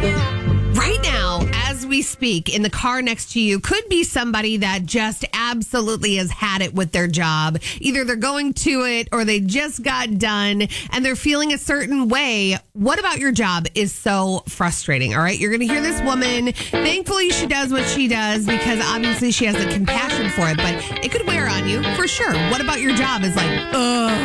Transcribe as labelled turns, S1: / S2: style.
S1: Right now, as we speak, in the car next to you could be somebody that just absolutely has had it with their job. Either they're going to it or they just got done and they're feeling a certain way. What about your job is so frustrating? All right, you're going to hear this woman. Thankfully, she does what she does because obviously she has the compassion for it, but it could wear on you for sure. What about your job is like, ugh.